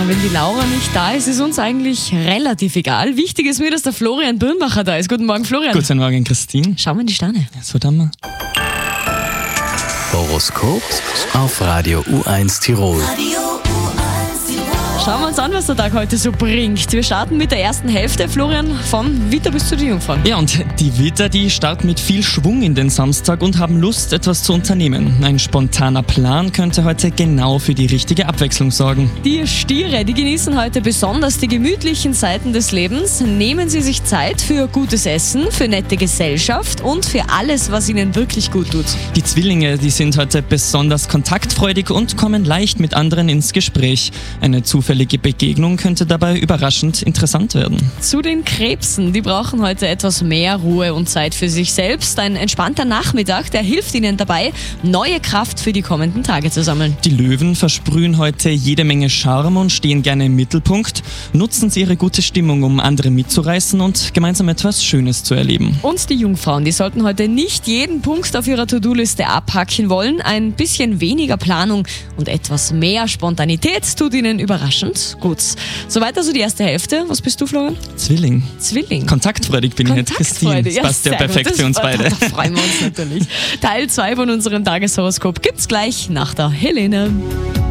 wenn die Laura nicht da ist, ist uns eigentlich relativ egal. Wichtig ist mir, dass der Florian Birnbacher da ist. Guten Morgen, Florian. Guten Morgen, Christine. Schauen wir in die Sterne. So, dann mal. Horoskop auf Radio U1 Tirol. Schauen wir uns an, was der Tag heute so bringt. Wir starten mit der ersten Hälfte, Florian, von Widder bis zu den Jungfrauen. Ja, und die Widder, die starten mit viel Schwung in den Samstag und haben Lust, etwas zu unternehmen. Ein spontaner Plan könnte heute genau für die richtige Abwechslung sorgen. Die Stiere, die genießen heute besonders die gemütlichen Seiten des Lebens. Nehmen Sie sich Zeit für gutes Essen, für nette Gesellschaft und für alles, was Ihnen wirklich gut tut. Die Zwillinge, die sind heute besonders kontaktfreudig und kommen leicht mit anderen ins Gespräch. Eine zufällige Begegnung könnte dabei überraschend interessant werden. Zu den Krebsen, die brauchen heute etwas mehr Ruhe und Zeit für sich selbst. Ein entspannter Nachmittag, der hilft Ihnen dabei, neue Kraft für die kommenden Tage zu sammeln. Die Löwen versprühen heute jede Menge Charme und stehen gerne im Mittelpunkt. Nutzen Sie Ihre gute Stimmung, um andere mitzureißen und gemeinsam etwas Schönes zu erleben. Und die Jungfrauen, die sollten heute nicht jeden Punkt auf ihrer To-Do-Liste abhacken wollen. Ein bisschen weniger Planung und etwas mehr Spontanität tut Ihnen überraschend gut. Soweit also die erste Hälfte. Was bist du, Florian? Zwilling. Kontaktfreudig bin ich jetzt, Christine. Das passt ja perfekt für uns beide. Da freuen wir uns natürlich. Teil 2 von unserem Tageshoroskop gibt's gleich nach der Helene.